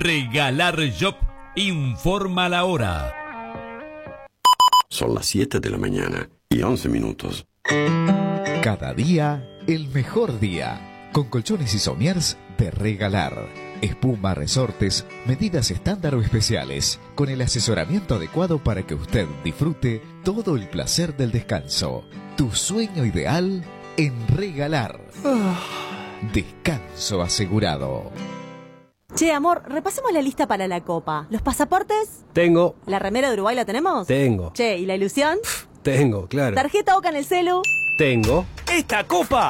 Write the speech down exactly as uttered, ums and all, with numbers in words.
Regalar Shop informa la hora. Son las siete de la mañana y once minutos. Cada día, el mejor día. Con colchones y somiers de Regalar. Espuma, resortes, medidas estándar o especiales. Con el asesoramiento adecuado para que usted disfrute todo el placer del descanso. Tu sueño ideal en Regalar. Descanso asegurado. Che, amor, repasemos la lista para la Copa. ¿Los pasaportes? Tengo. ¿La remera de Uruguay la tenemos? Tengo. Che, ¿y la ilusión? Tengo, claro. ¿Tarjeta Oca en el celu? Tengo. Esta Copa